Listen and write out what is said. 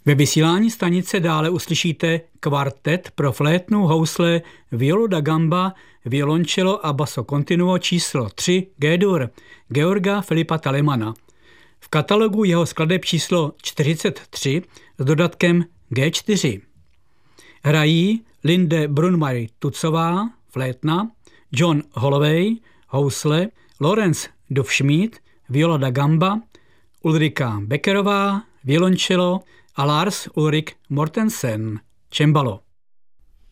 Ve vysílání stanice dále uslyšíte kvartet pro flétnu, housle, violu da gamba, violoncello a basso continuo číslo 3 G-dur Georga Filipa Talemana. V katalogu jeho skladeb číslo 43 s dodatkem G4. Hrají Linde Brunmeier-Tutzová, flétna, John Holloway, housle, Lorenz Dufschmidt, viola da gamba, Ulrika Beckerová, violoncello a Lars Ulrik Mortensen, cembalo.